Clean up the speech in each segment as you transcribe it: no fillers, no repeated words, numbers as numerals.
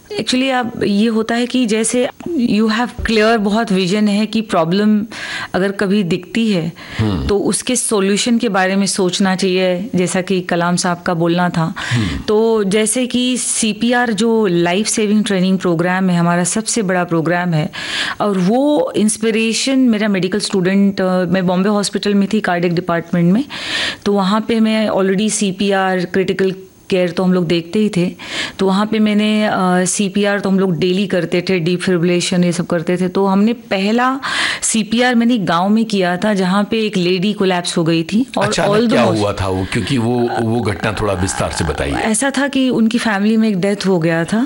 Actually अब ये होता है कि जैसे यू हैव क्लियर बहुत विजन है कि प्रॉब्लम अगर कभी दिखती है तो उसके सॉल्यूशन के बारे में सोचना चाहिए, जैसा कि कलाम साहब का बोलना था। तो जैसे कि CPR जो लाइफ सेविंग ट्रेनिंग प्रोग्राम है, हमारा सबसे बड़ा प्रोग्राम है, और वो इंस्पिरेशन मेरा मेडिकल स्टूडेंट, मैं बॉम्बे हॉस्पिटल में थी कार्डियक डिपार्टमेंट में, तो वहाँ पे मैं ऑलरेडी CPR क्रिटिकल केयर तो हम लोग देखते ही थे, तो वहाँ पे मैंने CPR तो हम लोग डेली करते थे, डिफिब्रिलेशन ये सब करते थे। तो हमने पहला CPR मैंने गांव में किया था जहाँ पे एक लेडी कोलैप्स हो गई थी। और क्या हुआ था वो, क्योंकि वो घटना थोड़ा विस्तार से बताइए। ऐसा था कि उनकी फैमिली में एक डेथ हो गया था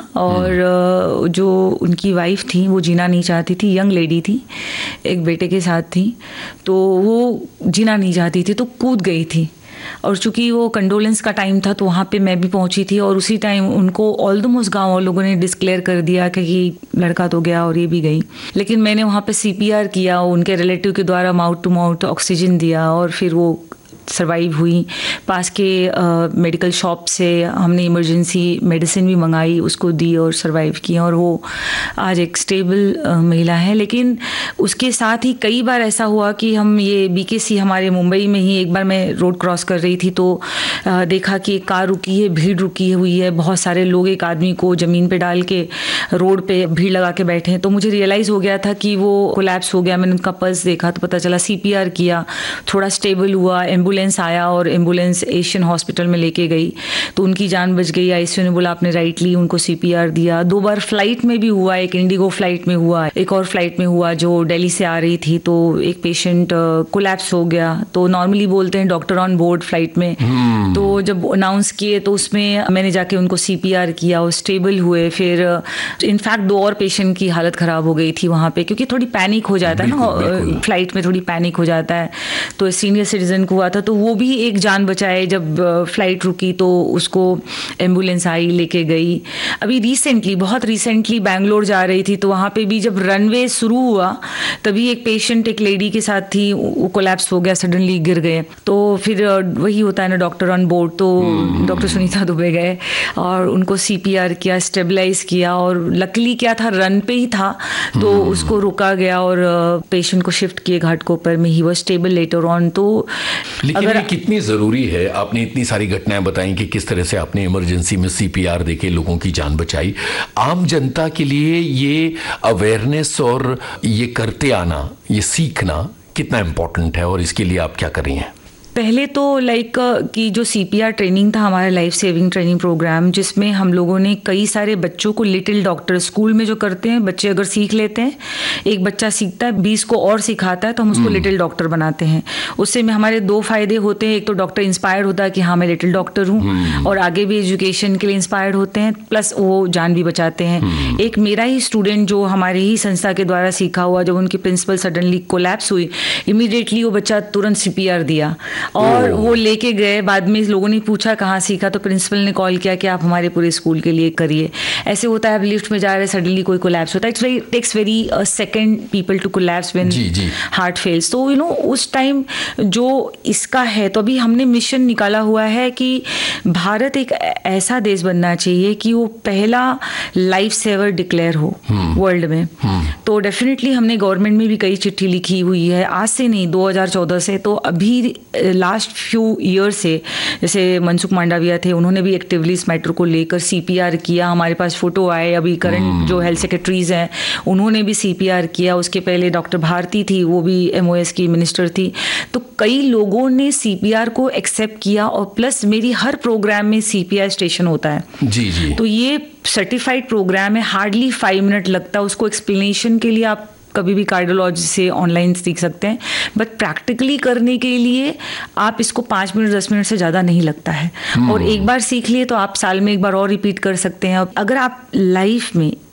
और जो उनकी वाइफ थी वो जीना नहीं चाहती थी, यंग लेडी थी, एक बेटे के साथ थी, तो वो जीना नहीं चाहती थी तो कूद गई थी। और चूंकि वो कंडोलेंस का टाइम था तो वहाँ पे मैं भी पहुँची थी, और उसी टाइम उनको ऑलमोस्ट गाँव और लोगों ने डिस्क्लेयर कर दिया कि लड़का तो गया और ये भी गई। लेकिन मैंने वहाँ पे CPR किया, उनके रिलेटिव के द्वारा माउथ टू माउथ ऑक्सीजन दिया और फिर वो सर्वाइव हुई। पास के मेडिकल शॉप से हमने इमरजेंसी मेडिसिन भी मंगाई, उसको दी और सर्वाइव किया, और वो आज एक स्टेबल महिला है। लेकिन उसके साथ ही कई बार ऐसा हुआ कि हम ये BKC हमारे मुंबई में ही, एक बार मैं रोड क्रॉस कर रही थी तो देखा कि एक कार रुकी है, भीड़ रुकी हुई है, बहुत सारे लोग एक आदमी को ज़मीन पे डाल के रोड पे भीड़ लगा के बैठे हैं। तो मुझे रियलाइज़ हो गया था कि वो कोलैप्स हो गया। मैंने उनका पल्स देखा तो पता चला, CPR किया, थोड़ा स्टेबल हुआ, एम्बुलेंस आया और एम्बुलेंस एशियन हॉस्पिटल में लेके गई तो उनकी जान बच गई। ICU ने बोला आपने राइट ली, उनको CPR दिया। 2 बार फ्लाइट में भी हुआ, एक इंडिगो फ्लाइट में हुआ, एक और फ्लाइट में हुआ जो दिल्ली से आ रही थी, तो एक पेशेंट कोलैप्स हो गया। तो नॉर्मली बोलते हैं डॉक्टर ऑन बोर्ड फ्लाइट में, तो जब अनाउंस किए तो उसमें मैंने जाके उनको CPR किया और स्टेबल हुए। फिर इनफैक्ट 2 और पेशेंट की हालत ख़राब हो गई थी वहाँ पे, क्योंकि थोड़ी पैनिक हो जाता है ना, फ्लाइट में थोड़ी पैनिक हो जाता है। तो सीनियर सिटीजन को हुआ था, तो वो भी एक जान बचाए। जब फ्लाइट रुकी तो उसको एम्बुलेंस आई, लेके गई। अभी रिसेंटली, बहुत रिसेंटली बैंगलोर जा रही थी तो वहाँ पे भी जब रनवे शुरू हुआ तभी एक पेशेंट एक लेडी के साथ थी, वो कोलैप्स हो गया, सडनली गिर गए। तो फिर वही होता है ना, डॉक्टर ऑन बोर्ड, तो डॉक्टर सुनीता दुबे गए और उनको CPR किया, स्टेबलाइज किया, और लकीली क्या था, रन पे ही था तो उसको रोका गया और पेशेंट को शिफ्ट किए घाटकोपर में, he was stable later on. तो लेकिन कितनी ज़रूरी है, आपने इतनी सारी घटनाएं बताई कि किस तरह से आपने इमरजेंसी में CPR देके लोगों की जान बचाई। आम जनता के लिए ये अवेयरनेस और ये करते आना, ये सीखना कितना इम्पोर्टेंट है, और इसके लिए आप क्या कर रही हैं? पहले तो कि जो CPR ट्रेनिंग था हमारा लाइफ सेविंग ट्रेनिंग प्रोग्राम, जिसमें हम लोगों ने कई सारे बच्चों को लिटिल डॉक्टर, स्कूल में जो करते हैं बच्चे अगर सीख लेते हैं, एक बच्चा सीखता है 20 को और सिखाता है तो हम उसको लिटिल डॉक्टर बनाते हैं। उससे में हमारे 2 फायदे होते हैं, एक तो डॉक्टर इंस्पायर्ड होता है कि हाँ मैं लिटिल डॉक्टर हूँ, और आगे भी एजुकेशन के लिए इंस्पायर्ड होते हैं, प्लस वो जान भी बचाते हैं। एक मेरा ही स्टूडेंट जो हमारे ही संस्था के द्वारा सीखा हुआ, जब उनकी प्रिंसिपल सडनली कोलैप्स हुई, इमीडिएटली वो बच्चा तुरंत CPR दिया और वो लेके गए। बाद में लोगों ने पूछा कहाँ सीखा, तो प्रिंसिपल ने कॉल किया कि आप हमारे पूरे स्कूल के लिए करिए। ऐसे होता है, आप लिफ्ट में जा रहे, सडनली कोई कोलैप्स होता है, it takes very second people to collapse when heart fails. तो उस टाइम जो इसका है, तो अभी हमने मिशन निकाला हुआ है कि भारत एक ऐसा देश बनना चाहिए कि वो पहला लाइफ सेवर डिक्लेयर हो वर्ल्ड में। तो डेफिनेटली हमने गवर्नमेंट में भी कई चिट्ठी लिखी हुई है, आज से नहीं 2014 से। तो अभी लास्ट फ्यू ईयर से, जैसे मनसुख मांडविया थे, उन्होंने भी एक्टिवली इस मैटर को लेकर CPR किया। हमारे पास फोटो आए, अभी करंट जो हेल्थ सेक्रेटरीज हैं उन्होंने भी CPR किया। उसके पहले डॉक्टर भारती थी, वो भी MOS की मिनिस्टर थी। तो कई लोगों ने CPR को एक्सेप्ट किया, और प्लस मेरी हर प्रोग्राम में CPR स्टेशन होता है। जी। तो ये सर्टिफाइड प्रोग्राम है, हार्डली 5 मिनट लगता है उसको एक्सप्लेनेशन के लिए। आप कभी भी कार्डियोलॉजी से ऑनलाइन सीख सकते हैं, बट प्रैक्टिकली करने के लिए आप इसको 5 मिनट 10 मिनट से ज़्यादा नहीं लगता है। और एक बार सीख लिए तो आप साल में एक बार और रिपीट कर सकते हैं। अगर आप लाइफ में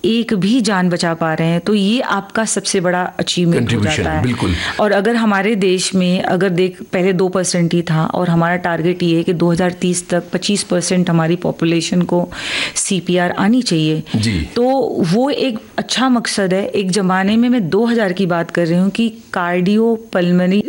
एक भी जान बचा पा रहे हैं तो ये आपका सबसे बड़ा अचीवमेंट हो जाता है। बिल्कुल। और अगर हमारे देश में अगर पहले 2% ही था और हमारा टारगेट ये है कि 2030 तक 25% हमारी पॉपुलेशन को CPR आनी चाहिए जी। तो वो एक अच्छा मकसद है। एक ज़माने में मैं 2000 की बात कर रही हूँ कि कार्डियोपल्मोनरी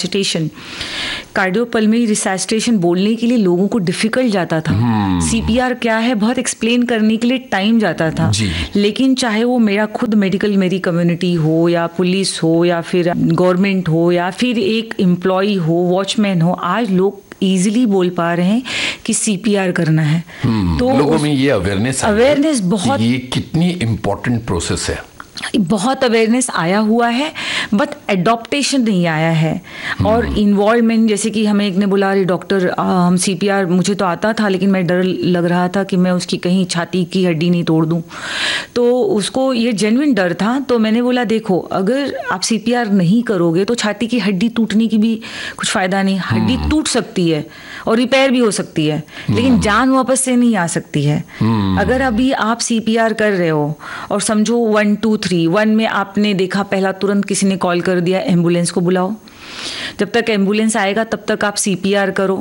रिसैसिटेशन बोलने के लिए लोगों को डिफिकल्ट जाता था। CPR क्या है बहुत एक्सप्लेन करने के लिए टाइम जाता था जी। लेकिन चाहे वो मेरी कम्युनिटी हो या पुलिस हो या फिर गवर्नमेंट हो या फिर एक एम्प्लॉय हो, वॉचमैन हो, आज लोग इजीली बोल पा रहे हैं कि CPR करना है। तो लोगों में ये अवेयरनेस बहुत, ये कितनी इम्पोर्टेंट प्रोसेस है। बहुत अवेयरनेस आया हुआ है बट एडॉप्टेशन नहीं आया है और इन्वॉल्वमेंट। जैसे कि हमें एक ने बोला अरे डॉक्टर हम CPR, मुझे तो आता था लेकिन मैं डर लग रहा था कि मैं उसकी कहीं छाती की हड्डी नहीं तोड़ दूं, तो उसको ये जेन्युइन डर था। तो मैंने बोला देखो अगर आप CPR नहीं करोगे तो छाती की हड्डी टूटने की भी कुछ फ़ायदा नहीं। हड्डी टूट सकती है और रिपेयर भी हो सकती है लेकिन जान वापस से नहीं आ सकती है। अगर अभी आप CPR कर रहे हो और समझो 1 2 3 1 में आपने देखा पहला, तुरंत किसी ने कॉल कर दिया एम्बुलेंस को बुलाओ। जब तक एम्बुलेंस आएगा तब तक आप CPR करो।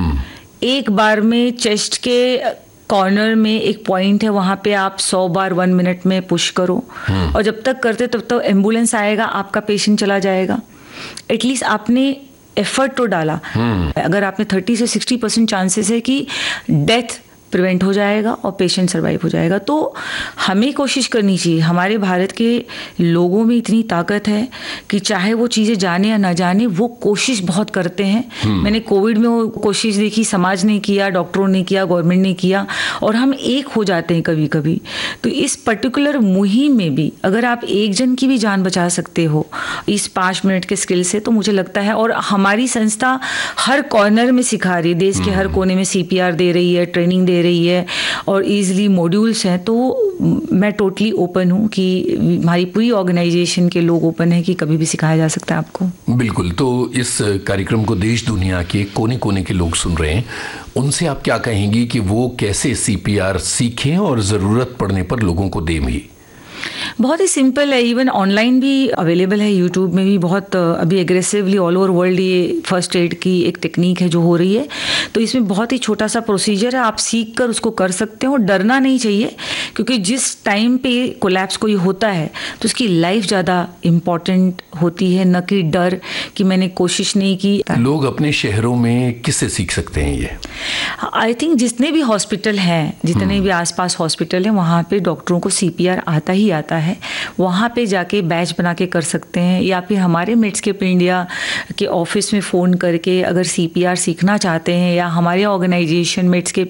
एक बार में चेस्ट के कॉर्नर में एक पॉइंट है, वहां पे आप 100 बार 1 मिनट में पुश करो और जब तक करते तब तक एम्बुलेंस आएगा, आपका पेशेंट चला जाएगा। एटलीस्ट आपने एफर्ट तो डाला। अगर आपने 30 से 60% चांसेस है कि डेथ प्रिवेंट हो जाएगा और पेशेंट सर्वाइव हो जाएगा। तो हमें कोशिश करनी चाहिए। हमारे भारत के लोगों में इतनी ताकत है कि चाहे वो चीज़ें जाने या ना जाने वो कोशिश बहुत करते हैं। मैंने कोविड में वो कोशिश देखी, समाज ने किया, डॉक्टरों ने किया, गवर्नमेंट ने किया और हम एक हो जाते हैं कभी कभी। तो इस पर्टिकुलर मुहिम में भी अगर आप एक जन की भी जान बचा सकते हो इस 5 मिनट के स्किल से, तो मुझे लगता है, और हमारी संस्था हर कॉर्नर में सिखा रही है, देश के हर कोने में CPR दे रही है, ट्रेनिंग दे रही है और इजीली मॉड्यूल्स हैं। तो मैं टोटली ओपन हूँ कि हमारी पूरी ऑर्गेनाइजेशन के लोग ओपन है कि कभी भी सिखाया जा सकता है आपको। बिल्कुल। तो इस कार्यक्रम को देश दुनिया के कोने कोने के लोग सुन रहे हैं, उनसे आप क्या कहेंगी कि वो कैसे CPR सीखें और ज़रूरत पड़ने पर लोगों को दें भी? बहुत ही सिंपल है। इवन ऑनलाइन भी अवेलेबल है, यूट्यूब में भी बहुत अभी एग्रेसिवली ऑल ओवर वर्ल्ड ये फर्स्ट एड की एक टेक्निक है जो हो रही है। तो इसमें बहुत ही छोटा सा प्रोसीजर है, आप सीख कर उसको कर सकते हो। डरना नहीं चाहिए क्योंकि जिस टाइम पे कोलैप्स कोई होता है तो उसकी लाइफ ज़्यादा इम्पॉर्टेंट होती है, न कि डर कि मैंने कोशिश नहीं की। लोग अपने शहरों में किससे सीख सकते हैं ये? आई थिंक जितने भी हॉस्पिटल हैं, जितने भी आसपास हॉस्पिटल हैं, वहाँ पे डॉक्टरों को CPR आता ही आता है। वहाँ पे जाके बैच बना के कर सकते हैं या फिर हमारे मेडस्केप इंडिया के ऑफिस में फ़ोन करके अगर CPR सीखना चाहते हैं या हमारे ऑर्गेनाइजेशन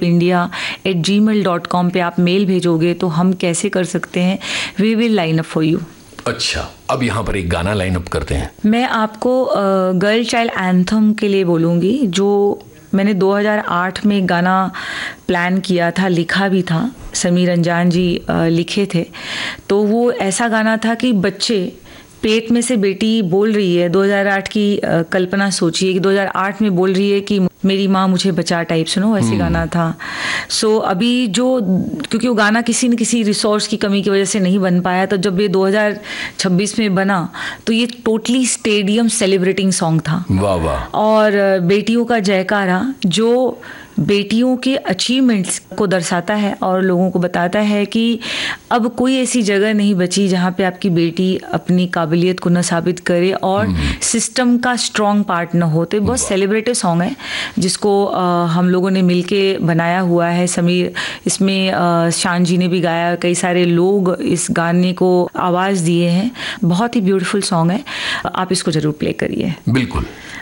medscape.india@gmail.com पे आप मेल भेजोगे तो हम कैसे कर सकते हैं, we will line up for you. अच्छा, अब यहाँ पर एक गाना लाइन अप करते हैं। मैं आपको गर्ल चाइल्ड एंथम के लिए बोलूँगी, जो मैंने 2008 में एक गाना प्लान किया था, लिखा भी था, समीर अंजान जी लिखे थे। तो वो ऐसा गाना था कि बच्चे पेट में से बेटी बोल रही है, 2008 की कल्पना सोचिए कि 2008 में बोल रही है कि मेरी माँ मुझे बचा, टाइप सुनो, ऐसे गाना था। सो अभी जो, क्योंकि वो गाना किसी न किसी रिसोर्स की कमी की वजह से नहीं बन पाया, तो जब ये 2026 में बना तो ये टोटली स्टेडियम सेलिब्रेटिंग सॉन्ग था। वाह वाह। और बेटियों का जयकारा जो बेटियों के अचीवमेंट्स को दर्शाता है और लोगों को बताता है कि अब कोई ऐसी जगह नहीं बची जहाँ पे आपकी बेटी अपनी काबिलियत को न साबित करे और सिस्टम का स्ट्रॉन्ग पार्ट न हो। तो बहुत सेलिब्रेटिव सॉन्ग है जिसको हम लोगों ने मिलके बनाया हुआ है। समीर, इसमें शान जी ने भी गाया, कई सारे लोग इस गाने को आवाज़ दिए हैं। बहुत ही ब्यूटीफुल सॉन्ग है, आप इसको ज़रूर प्ले करिए। बिल्कुल।